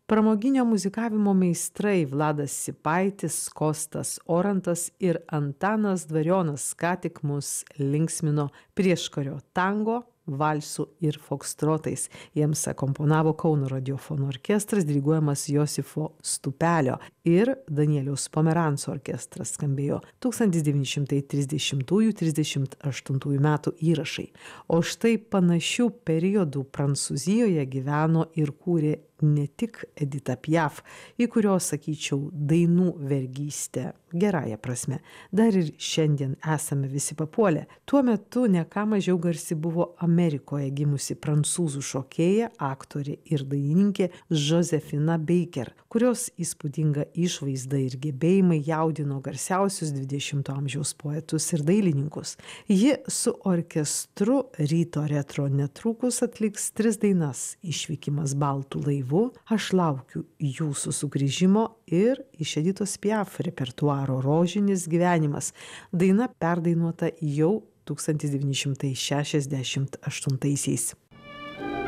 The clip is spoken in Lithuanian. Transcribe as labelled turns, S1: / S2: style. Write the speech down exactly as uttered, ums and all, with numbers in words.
S1: Pramoginio muzikavimo meistrai Vladas Sipaitis, Kostas Orantas ir Antanas Dvarionas ką tik mus linksmino prieškario tango, valsų ir fokstrotais. Jiems akomponavo Kauno radiofono orkestras, diriguojamas Josifo Stupelio, ir Danieliaus Pomeranco orkestras. Skambėjo tūkstantis devyni šimtai trisdešimtųjų trisdešimt aštuntųjų metų įrašai. O štai panašių periodų Prancūzijoje gyveno ir kūrė ne tik Edita Piaf, į kurios, sakyčiau, dainų vergystę gerąja prasme. Dar ir šiandien esame visi papuolę. Tuo metu ne ką mažiau garsi buvo Amerikoje gimusi prancūzų šokėja, aktorė ir dainininkė Josefina Baker, kurios įspūdinga išvaizda ir gebėjimai jaudino garsiausius dvidešimto amžiaus poetus ir dailininkus. Ji su orkestru Ryto retro netrukus atliks tris dainas: Išvykimas baltų laivu, Aš laukiu jūsų sugrįžimo ir iš Editos Piaf repertuaro Rožinis gyvenimas. Daina perdainuota jau tūkstantis devyni šimtai šešiasdešimt aštuntaisiais.